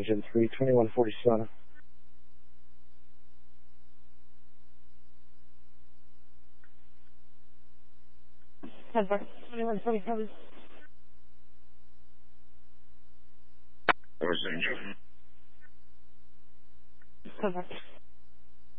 engine 3, 2147. Denver, 2147. Where's the engine? Denver.